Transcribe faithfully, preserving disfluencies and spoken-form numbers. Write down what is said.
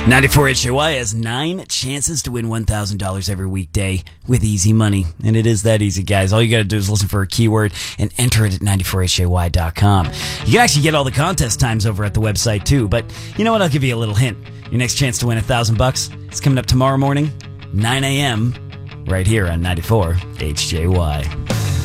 ninety-four H J Y has nine chances to win one thousand dollars every weekday with easy money. And it is that easy, guys. All you got to do is listen for a keyword and enter it at ninety-four H J Y dot com. You can actually get all the contest times over at the website, too. But you know what? I'll give you a little hint. Your next chance to win one thousand bucks is coming up tomorrow morning, nine a.m., right here on ninety-four H J Y.